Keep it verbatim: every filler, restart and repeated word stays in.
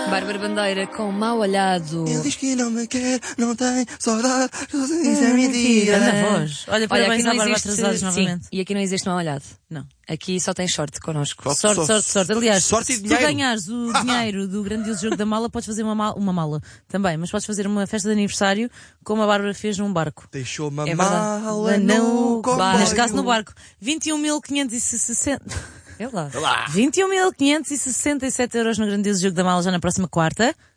Bárbara Bandeira com Mal Olhado. Ele diz que não me quer, não tem saudade, isso é mentira. Na voz. Olha, parabéns à Bárbara Atrasados novamente. Sim, e aqui não existe Mal Olhado. Não. Aqui só tem sorte connosco. Sorte, Sorte, sorte, sorte, sorte. Aliás, sorte e se tu dinheiro. ganhares o dinheiro do grandioso jogo da mala, podes fazer uma mala, uma mala também, mas podes fazer uma festa de aniversário como a Bárbara fez num barco. Deixou uma É mala no no comboio. Neste caso no barco. vinte e um mil quinhentos e sessenta É lá. Lá. vinte e um mil quinhentos e sessenta e sete euros no grandioso jogo da mala já na próxima quarta.